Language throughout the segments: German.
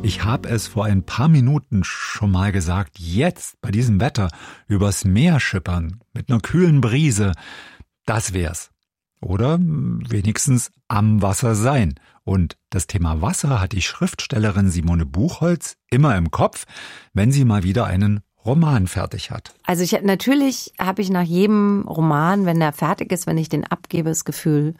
Ich habe es vor ein paar Minuten schon mal gesagt, jetzt bei diesem Wetter übers Meer schippern mit einer kühlen Brise, das wär's. Oder wenigstens am Wasser sein. Und das Thema Wasser hat die Schriftstellerin Simone Buchholz immer im Kopf, wenn sie mal wieder einen Roman fertig hat. Also natürlich habe ich nach jedem Roman, wenn der fertig ist, wenn ich den abgebe, das Gefühl,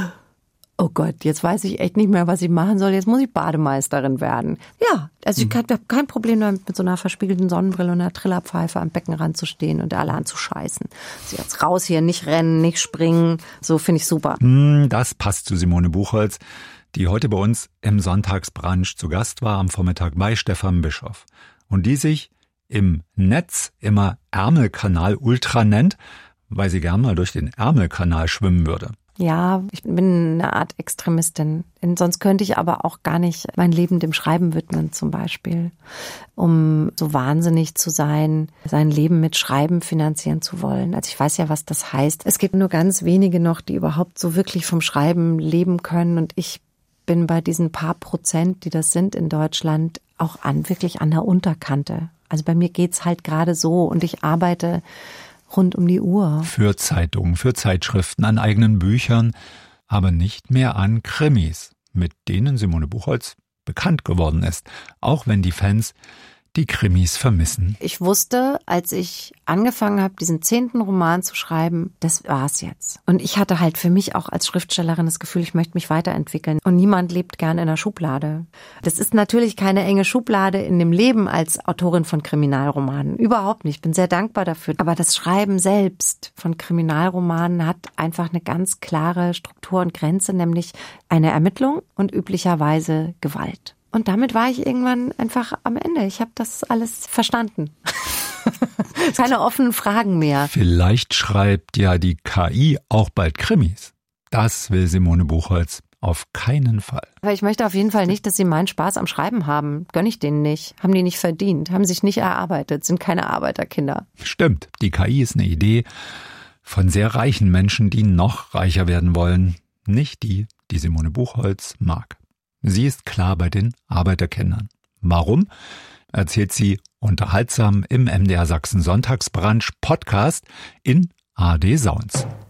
oh Gott, jetzt weiß ich echt nicht mehr, was ich machen soll. Jetzt muss ich Bademeisterin werden. Ja, also ich habe kein Problem damit, mit so einer verspiegelten Sonnenbrille und einer Trillerpfeife am Beckenrand zu stehen und alle anzuscheißen. Also jetzt raus hier, nicht rennen, nicht springen. So finde ich super. Das passt zu Simone Buchholz, die heute bei uns im Sonntagsbrunch zu Gast war am Vormittag bei Stefan Bischoff. Und die sich im Netz immer Ärmelkanal Ultra nennt, weil sie gern mal durch den Ärmelkanal schwimmen würde. Ja, ich bin eine Art Extremistin. Sonst könnte ich aber auch gar nicht mein Leben dem Schreiben widmen zum Beispiel. Um so wahnsinnig zu sein, sein Leben mit Schreiben finanzieren zu wollen. Also ich weiß ja, was das heißt. Es gibt nur ganz wenige noch, die überhaupt so wirklich vom Schreiben leben können. Und ich bin bei diesen paar Prozent, die das sind in Deutschland, auch wirklich an der Unterkante. Also bei mir geht's halt gerade so und ich arbeite rund um die Uhr. Für Zeitungen, für Zeitschriften, an eigenen Büchern, aber nicht mehr an Krimis, mit denen Simone Buchholz bekannt geworden ist, auch wenn die Fans die Krimis vermissen. Ich wusste, als ich angefangen habe, diesen 10. Roman zu schreiben, das war's jetzt. Und ich hatte halt für mich auch als Schriftstellerin das Gefühl, ich möchte mich weiterentwickeln. Und niemand lebt gern in einer Schublade. Das ist natürlich keine enge Schublade in dem Leben als Autorin von Kriminalromanen. Überhaupt nicht. Ich bin sehr dankbar dafür. Aber das Schreiben selbst von Kriminalromanen hat einfach eine ganz klare Struktur und Grenze, nämlich eine Ermittlung und üblicherweise Gewalt. Und damit war ich irgendwann einfach am Ende. Ich habe das alles verstanden. Keine offenen Fragen mehr. Vielleicht schreibt ja die KI auch bald Krimis. Das will Simone Buchholz auf keinen Fall. Aber ich möchte auf jeden Fall nicht, dass sie meinen Spaß am Schreiben haben. Gönne ich denen nicht. Haben die nicht verdient. Haben sich nicht erarbeitet. Sind keine Arbeiterkinder. Stimmt. Die KI ist eine Idee von sehr reichen Menschen, die noch reicher werden wollen. Nicht die, die Simone Buchholz mag. Sie ist klar bei den Arbeiterkindern. Warum? Erzählt sie unterhaltsam im MDR Sachsen Sonntagsbrunch Podcast in ARD Sounds.